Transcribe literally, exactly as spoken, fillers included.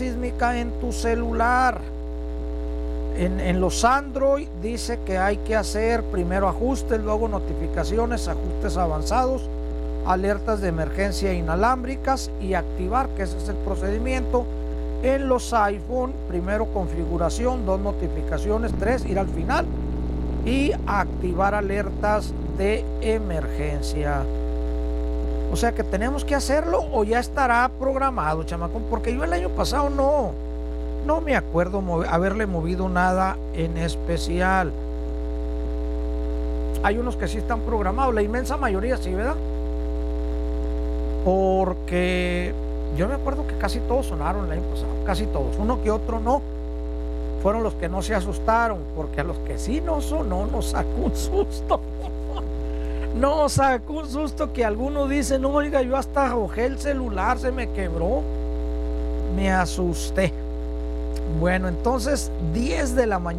sísmica en tu celular. En, en los Android dice que hay que hacer primero ajustes, luego notificaciones, ajustes avanzados, alertas de emergencia inalámbricas y activar, que ese es el procedimiento. En los iPhone, primero configuración, dos notificaciones, tres, ir al final y activar alertas de emergencia. O sea que tenemos que hacerlo o ya estará programado, chamacón, porque yo el año pasado no, no me acuerdo mover, haberle movido nada en especial. Hay unos que sí están programados, la inmensa mayoría sí, ¿verdad? Porque yo me acuerdo que casi todos sonaron el año pasado, casi todos, uno que otro no. Fueron los que no se asustaron, porque a los que sí no sonó nos sacó un susto. Nos sacó un susto que algunos dicen, oiga, yo hasta arrojé el celular, se me quebró. Me asusté. Bueno, entonces diez de la mañana.